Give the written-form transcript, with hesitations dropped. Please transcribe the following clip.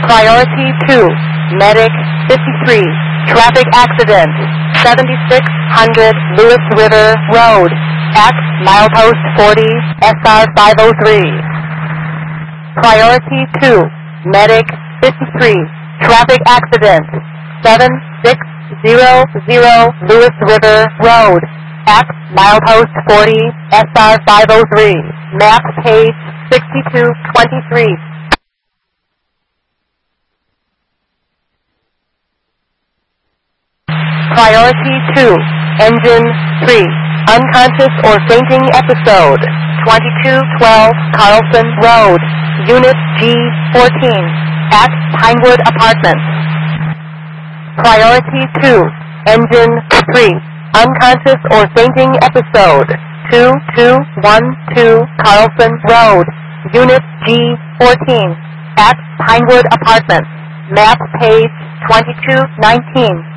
Priority 2, Medic 53, traffic accident, 7600 Lewis River Road, at milepost 40, SR 503. Priority 2, Medic 53, traffic accident, 7600 Lewis River Road, at milepost 40, SR 503. Map page 6223. Priority 2, Engine 3, unconscious or fainting episode, 2212 Carlson Road, Unit G14, at Pinewood Apartments. Priority 2, Engine 3, unconscious or fainting episode, 2212 Carlson Road, Unit G14, at Pinewood Apartments. Map page 2219.